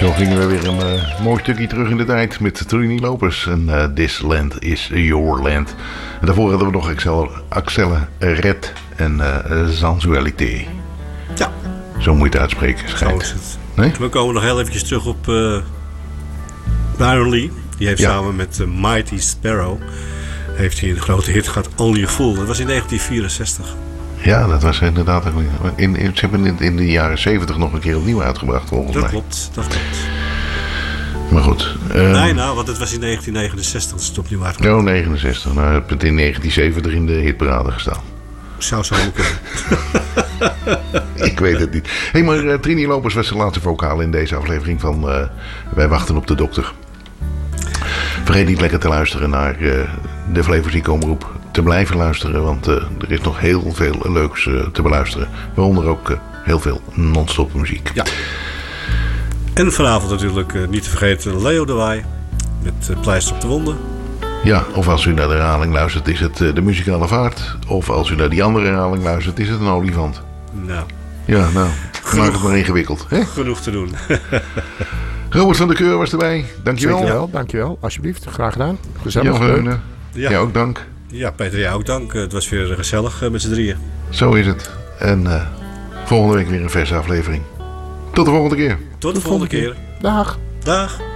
Zo gingen we weer een mooi stukje terug in de tijd met Trini Lopez. En This Land is Your Land. En daarvoor hadden we nog Axelle Red en Sensualité. Ja. Zo moet je het uitspreken, schijnt. Zo is het. Nee? We komen nog heel eventjes terug op Byron Lee. Die heeft samen met Mighty Sparrow heeft hij een grote hit gehad, Only a Fool. Dat was in 1964. Ja, dat was inderdaad. Ze hebben in de jaren 70 nog een keer opnieuw uitgebracht, volgens mij. Dat klopt. Maar goed. Want het was in 1969 dat ze het opnieuw uitgebracht. Oh, 69. Nou, heb het in 1970 in de hitparade gestaan. Zou zo kunnen. Ik weet het niet. Hé, maar Trini Lopez was de laatste vocaal in deze aflevering van Wij wachten op de dokter. Vergeet niet lekker te luisteren naar de Flevoziek-omroep. Te blijven luisteren, want er is nog heel veel leuks te beluisteren. Waaronder ook heel veel non-stop muziek. Ja. En vanavond natuurlijk niet te vergeten Leo de Waai met Pleister op de wonden. Ja, of als u naar de herhaling luistert is het de muzikale vaart. Of als u naar die andere herhaling luistert is het een olifant. Nou. Ja, nou, maak het maar ingewikkeld. Hè? Genoeg te doen. Robert van der Keur was erbij. Dankjewel. Zeker, dankjewel. Alsjeblieft, graag gedaan. Gezellig. Jan Heunen. Ja, ook dank. Ja, Peter, jij ook dank. Het was weer gezellig met z'n drieën. Zo is het. En volgende week weer een verse aflevering. Tot de volgende keer. Tot de volgende keer. Dag. Dag.